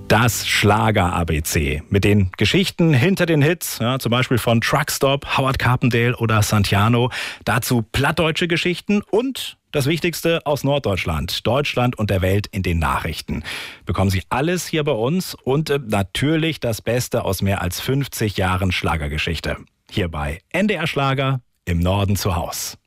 Das Schlager-ABC mit den Geschichten hinter den Hits, ja, zum Beispiel von Truckstop, Howard Carpendale oder Santillano. Dazu plattdeutsche Geschichten und das Wichtigste aus Norddeutschland, Deutschland und der Welt in den Nachrichten. Bekommen Sie alles hier bei uns und natürlich das Beste aus mehr als 50 Jahren Schlagergeschichte. Hier bei NDR Schlager im Norden zu Haus.